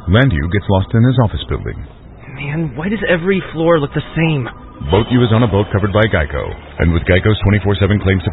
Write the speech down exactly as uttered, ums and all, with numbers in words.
Landu gets lost in his office building. Man, why does every floor look the same? Boat U is on a boat covered by Geico, and with Geico's twenty-four seven claim